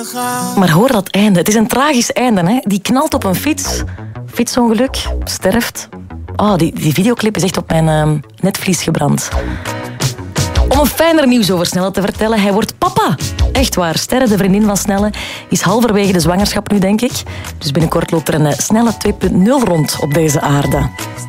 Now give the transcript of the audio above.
Maar hoor dat einde. Het is een tragisch einde. Hè? Die knalt op een fiets. Fietsongeluk. Sterft. Oh, die videoclip is echt op mijn netvlies gebrand. Om een fijner nieuws over Snelle te vertellen. Hij wordt papa. Echt waar. Sterre, de vriendin van Snelle, is halverwege de zwangerschap nu, denk ik. Dus binnenkort loopt er een Snelle 2.0 rond op deze aarde.